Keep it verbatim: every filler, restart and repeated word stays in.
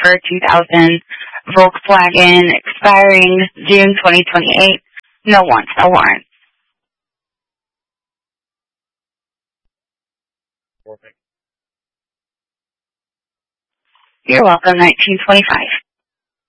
Silver two thousand Volkswagen expiring June twenty twenty-eight. No wants, no warrants. Perfect. You're welcome, nineteen twenty-five.